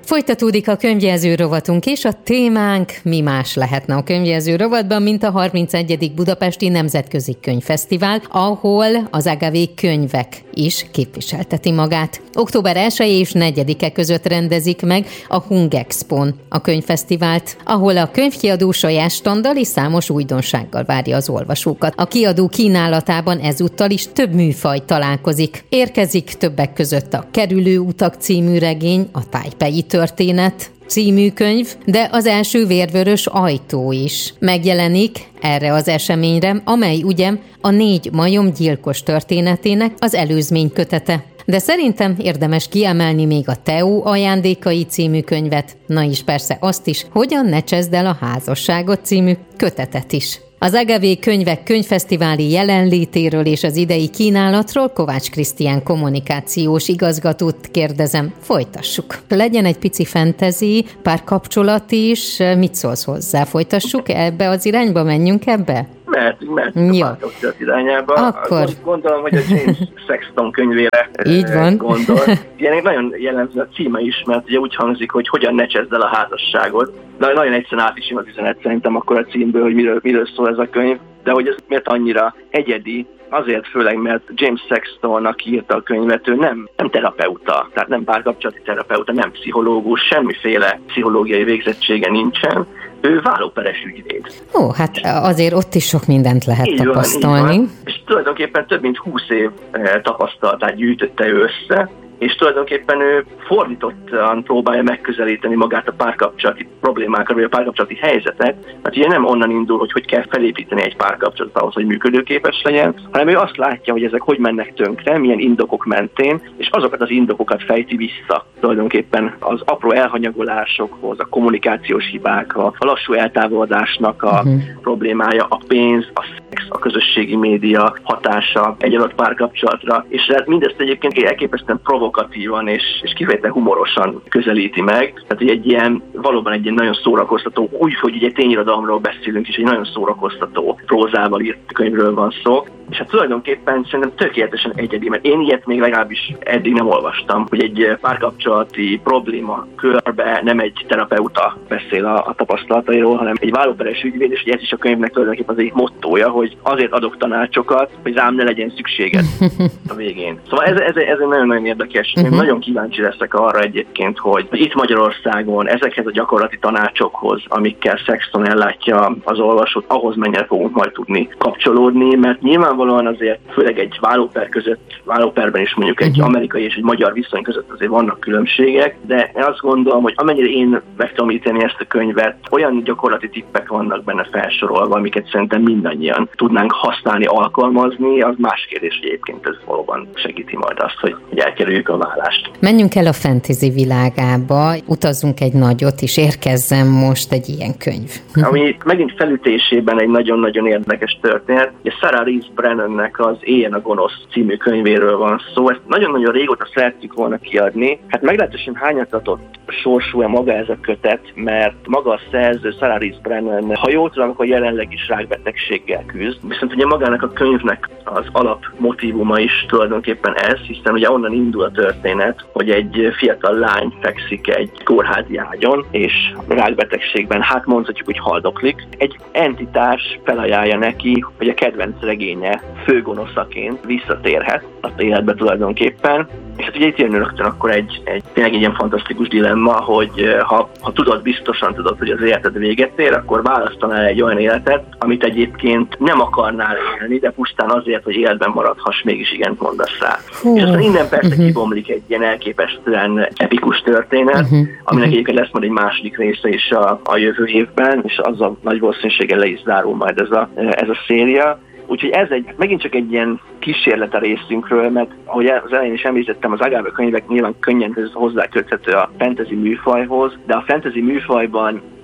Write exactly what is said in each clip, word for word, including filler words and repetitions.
Folytatódik a könyvjelző rovatunk, és a témánk mi más lehetne a könyvjelző rovatban, mint a harmincegyedik Budapesti Nemzetközi Könyvfesztivál, ahol az Agavé könyvek is képviselteti magát. október elseje és negyedike között rendezik meg a Hungexpon a könyvfesztivált, ahol a könyvkiadó saját standal és számos újdonsággal várja az olvasókat. A kiadó kínálatában ezúttal is több műfaj találkozik. Érkezik többek között a Kerülő utak című regény, a Tájpei történet című könyv, de az első Vérvörös ajtó is megjelenik erre az eseményre, amely ugye a négy majom gyilkos történetének az előzmény kötete. De szerintem érdemes kiemelni még a Teó ajándékai című könyvet, na és persze azt is, Hogyan ne cseszd el a házasságot című kötetet is. Az Agavé könyvek könyvfesztiváli jelenlétéről és az idei kínálatról Kovács Krisztián kommunikációs igazgatót kérdezem, folytassuk. Legyen egy pici fantasy, párkapcsolat is, mit szólsz hozzá? Folytassuk ebbe az irányba, menjünk ebbe? Mehetünk, mehetünk a párkapcsolat irányába. Akkor... Gondolom, hogy a James Sexton könyvére így van. Gondol. Ilyen nagyon jellemző a címe is, mert ugye úgy hangzik, hogy Hogyan ne cseszd el a házasságot. De nagyon egyszerűen át is jön az üzenet szerintem akkor a címből, hogy miről, miről szól ez a könyv. De hogy ez miért annyira egyedi, azért főleg, mert James Sexton, aki írta a könyvet, ő nem, nem terapeuta, tehát nem párkapcsolati terapeuta, nem pszichológus, semmiféle pszichológiai végzettsége nincsen. Ő vállóperes ügyvéd. Ó, hát azért ott is sok mindent lehet így tapasztalni. Van, így van. És tulajdonképpen több mint húsz év tapasztalatát gyűjtötte ő össze, és tulajdonképpen ő fordítottan próbálja megközelíteni magát a párkapcsolati problémákra, vagy a párkapcsolati helyzetet, mert ugye nem onnan indul, hogy hogy kell felépíteni egy párkapcsolatot ahhoz, hogy működőképes legyen, hanem ő azt látja, hogy ezek hogy mennek tönkre, milyen indokok mentén, és azokat az indokokat fejti vissza tulajdonképpen az apró elhanyagolásokhoz, a kommunikációs hibákra, a lassú eltávolodásnak a uh-huh. problémája, a pénz, a szex, a közösségi média hatása egy adott párkapcsolatra, és mindezt egyébként elképesztően provokatívan és, és kifejezetten humorosan közelíti meg. Tehát, hogy egy ilyen, valóban egy ilyen nagyon szórakoztató, úgy, hogy ugye tényirodalomról beszélünk, és egy nagyon szórakoztató prózával írt könyvről van szó. És hát tulajdonképpen szerintem tökéletesen egyedi, mert én ilyet még legalábbis eddig nem olvastam, hogy egy párkapcsolati probléma körbe nem egy terapeuta beszél a, a tapasztalatairól, hanem egy vállóperes ügyvéd, és ez is a könyvnek tulajdonképpen az egyik mottója, hogy azért adok tanácsokat, hogy rám ne legyen szükséged a végén. Szóval ez, ez, ez egy nagyon-nagyon érdekes. Én uh-huh. nagyon kíváncsi leszek arra egyébként, hogy itt Magyarországon ezekhez a gyakorlati tanácsokhoz, amikkel Sexton ellátja az olvasót, ahhoz mennyire fogunk majd tudni kapcsolódni, mert nyilvánvalóan azért, főleg egy vállóper között, vállóperben is mondjuk egy uh-huh. amerikai és egy magyar viszony között azért vannak különbségek, de én azt gondolom, hogy amennyire én meg tudom ítélni ezt a könyvet, olyan gyakorlati tippek vannak benne felsorolva, amiket szerintem mindannyian tudnánk használni, alkalmazni, az más kérdés, hogy egyébként ez valóban segíti majd azt, hogy elkerüljük a válást. Menjünk el a fantasy világába, utazzunk egy nagyot, és érkezzen most egy ilyen könyv. Ami megint felütésében egy nagyon-nagyon érdekes történet. Ugye Sarah Rees Brennannek az Éljen a gonosz című könyvéről van szó. Ezt nagyon-nagyon régóta szerettük volna kiadni. Hát meglehetősen hányatatott sorsú-e maga ez a kötet, mert maga a szerző, Sarah Rees Brennan, ha jól tudom, akkor jelenleg is rákbetegséggel küzd. Viszont ugye magának a könyvnek az alapmotívuma is tulajdonképpen ez, hiszen ugye onnan indul a történet, hogy egy fiatal lány fekszik egy kórházi ágyon, és rákbetegségben, hát mondhatjuk, hogy haldoklik. Egy entitás felajánlja neki, hogy a kedvenc regénye főgonoszaként visszatérhet az életbe tulajdonképpen. És hát ugye itt jön rögtön akkor egy, egy tényleg egy ilyen fantasztikus dilemma, hogy ha, ha tudod, biztosan tudod, hogy az életed véget ér, akkor választanál egy olyan életet, amit egyébként nem akarnál élni, de pusztán azért, hogy életben maradhass, mégis igent mondasz rá. Hú. És aztán innen persze uh-huh. kibomlik egy ilyen elképesztően epikus történet, uh-huh. aminek egyébként lesz majd egy második része is a, a jövő évben, és azzal nagy valószínűséggel le is zárul majd ez a, ez a széria. Úgyhogy ez egy, megint csak egy ilyen kísérlet a részünkről, mert ahogy az elején is említettem, az Agavé könyvek nyilván könnyen hozzáköthető a fantasy műfajhoz, de a fantasy műfajban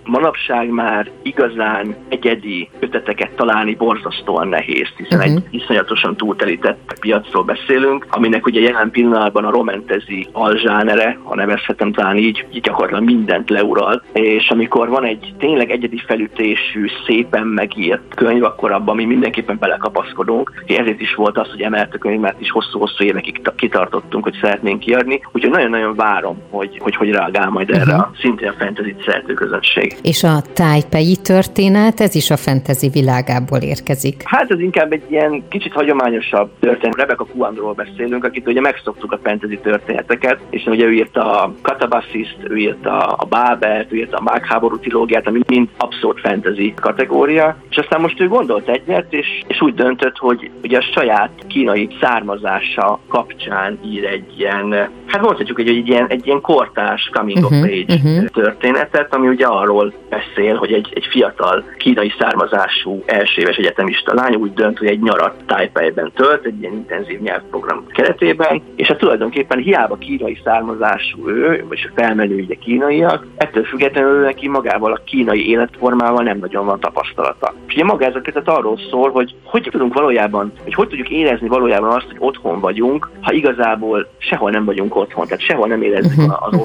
manapság már igazán egyedi ötleteket találni borzasztóan nehéz, hiszen uh-huh. egy iszonyatosan túltelített piacról beszélünk, aminek ugye jelen pillanatban a romantasy alzsánere, ha nevezhetem talán így, így gyakorlatilag mindent leural, és amikor van egy tényleg egyedi felütésű, szépen megírt könyv, akkor abban mi mindenképpen belekapaszkodunk. Ezért is volt az, hogy emelt a könyv, mert is hosszú-hosszú évekig kitartottunk, hogy szeretnénk kiadni. Úgyhogy nagyon-nagyon várom, hogy hogy, hogy reagál majd erre uh-huh. a szintén a fantasy-t szerető közönség. És a tájpei történet, ez is a fantasy világából érkezik. Hát ez inkább egy ilyen kicsit hagyományosabb történet. Rebecca Kuandról beszélünk, akit ugye megszoktuk a fantasy történeteket, és ugye ő írta a Catabassist, ő írta a Bábelt, ő írta a Mágháború trilógiát, ami mind abszolút fantasy kategória, és aztán most ő gondolt egyet, és, és úgy döntött, hogy ugye a saját kínai származása kapcsán ír egy ilyen, hát mondhatjuk, hogy egy ilyen, egy ilyen kortárs coming of age uh-huh, uh-huh. történetet, ami ugye arról beszél, hogy egy, egy fiatal kínai származású elsőéves egyetemista lány úgy dönt, hogy egy nyarat Taipeiben tölt, egy ilyen intenzív nyelvprogram keretében, és hát tulajdonképpen hiába kínai származású ő, vagy felmenő ugye kínaiak, ettől függetlenül neki magával a kínai életformával nem nagyon van tapasztalata. És ugye maga ez a kötet arról szól, hogy hogy tudunk valójában, hogy hogy tudjuk érezni valójában azt, hogy otthon vagyunk, ha igazából sehol nem vagyunk otthon, tehát sehol nem érezzük uh-huh, az uh-huh.